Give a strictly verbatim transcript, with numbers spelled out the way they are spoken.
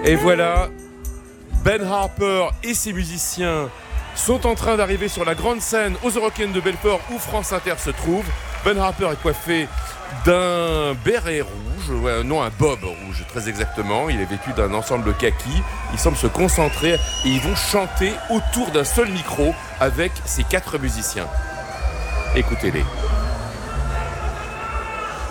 Et voilà, Ben Harper et ses musiciens sont en train d'arriver sur la grande scène aux Eurocaines de Belfort où France Inter se trouve. Ben Harper est coiffé d'un béret rouge, ouais, non un bob rouge très exactement. Il est vêtu d'un ensemble kaki. Il semble se concentrer et ils vont chanter autour d'un seul micro avec ces quatre musiciens. Écoutez-les.